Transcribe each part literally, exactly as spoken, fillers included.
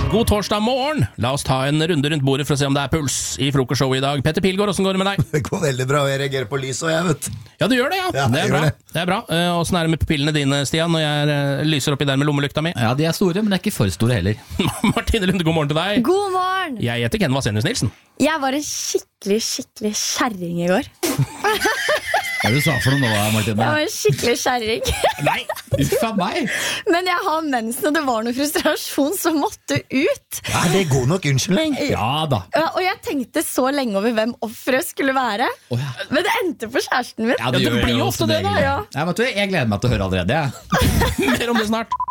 God torsdag morgen. La oss ta en runde rundt bordet for å se om det er puls i frokostshowet i dag. Petter Pilgaard, hvordan går det med deg? Det går veldig bra, og jeg reagerer på lys, og jeg vet. Ja, du gjør det, ja. Ja, det er bra. det. Det er bra. Eh, Hvordan er det med pupillene dine, Stian, når jeg eh, lyser oppi der med lommelykta mi? Ja, de er store, men de er ikke for store heller. Martine Lunde, god morgen til deg. God morgen! Jeg heter Ken Vasenius Nilsen. Jeg var en skikkelig, skikkelig kjerring i går. Hva er det du sa for noe nå, Martine? Jeg var en skikkelig kjerring. Nei! Uffa meg! Men jeg har mensen, og det var noe frustrasjon som måtte ut. Er det god nok unnskyldning? Ja da. Ja, Og jeg tenkte så lenge over hvem offeret skulle være. Oh, ja. Men det endte på kjæresten min. Ja, det gjør blir jo ofte som det, da, regel. ja. Ja, vet du, jeg gleder meg til å høre allerede, jeg. Mer om det snart.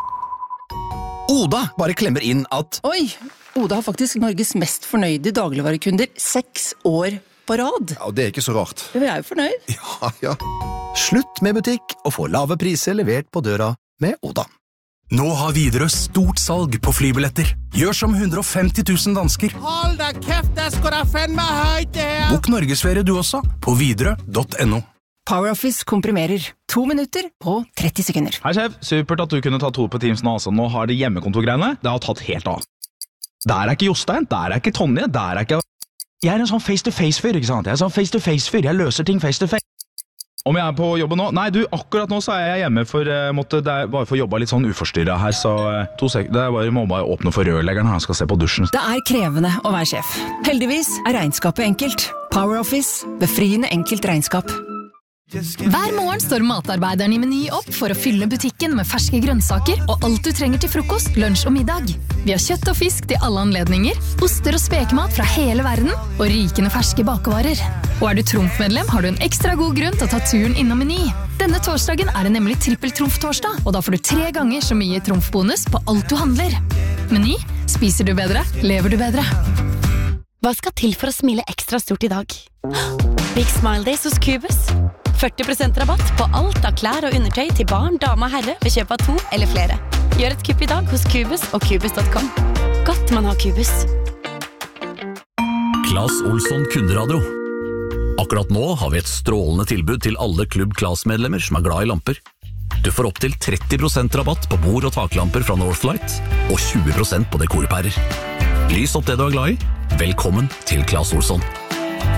Oda bare klemmer inn at Oi, Oda har faktisk Norges mest fornøyde dagligvarekunder seks år på rad. Ja, og det er ikke så rart. Vi er jo fornøyd. Ja, ja. Slutt med butikk og få lave priser levert på døra med Oda. Nå har Widerøe stort salg på flybilletter. Gjør som hundre og femti tusen dansker. Hold da kæft, der skal der fandme højt det her. Bok Norgesferie du også, på widerøe punktum no. PowerOffice komprimerer. To minutter på tretti sekunder. Hei sjef, supert at du kunne ta to på Teams nå. Altså. Nå har det hjemmekontorgreiene, det har tatt helt av. Der er ikke Jostein, der er ikke Tonje, der er ikke... Jeg er en sånn face-to-face-fyr, ikke sant? Jeg er en sånn face-to-face-fyr, jeg løser ting face-to-face. Om jeg er på jobben nå? Nei, du, akkurat nå så er jeg hjemme for uh, måtte, det er bare for å jobbe litt sånn uforstyrret her, så uh, to sek det er bare, må bare åpne for rørleggeren når han skal se på dusjen. Det er krevende å være sjef. Heldigvis er regnskapet enkelt. PowerOffice, befriende enkelt regnskap. Hver morgen står matarbeideren i Meny opp for å fylle butikken med ferske grønnsaker og alt du trenger til frokost, lunsj og middag. Vi har kjøtt og fisk til alle anledninger, oster og spekemat fra hele verden og rikende ferske bakevarer. Og er du Trumf-medlem, har du en ekstra god grunn til å ta turen innom Meny. Denne torsdagen er det nemlig trippel-Trumf-torsdag, og da får du tre ganger så mye Trumf-bonus på alt du handler. Meny, spiser du bedre, lever du bedre. Hva skal til for å smile ekstra stort i dag? Big Smile Days hos Cubus. førti prosent rabatt på alt av klær og undertøy til barn, dame og herre ved kjøp av to eller flere. Gjør et kupp i dag hos Cubus og Cubus punktum com. Godt man har Cubus. Claes Olsson Kunderadio. Akkurat nå har vi et strålende tilbud til alle Klubb Claes-medlemmer som er glad i lamper. Du får opp til tretti prosent rabatt på bord- og taklamper fra Northlight og tjue prosent på dekorpærer. Lys opp det du er glad i. Velkommen til Claes Olsson.